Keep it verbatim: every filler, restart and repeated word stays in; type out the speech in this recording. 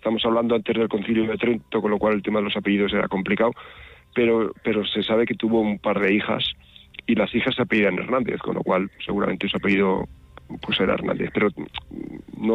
estamos hablando antes del Concilio de Trento, con lo cual el tema de los apellidos era complicado, pero, pero se sabe que tuvo un par de hijas, y las hijas se apellidan Hernández, con lo cual seguramente su apellido pues era Hernández. Pero